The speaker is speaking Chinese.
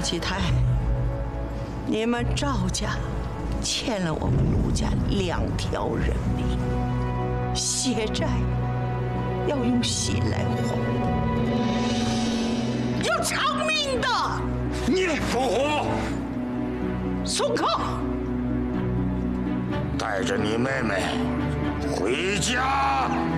启泰，你们赵家欠了我们陆家2条人命，血债要用血来还，要偿命的。 你说话！ 孙克， 带着你妹妹回家。